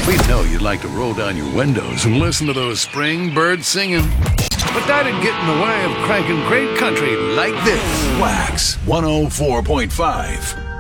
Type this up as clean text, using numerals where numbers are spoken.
We know you'd like to roll down your windows and listen to those spring birds singing. But that'd get in the way of cranking great country like this. Wax 104.5.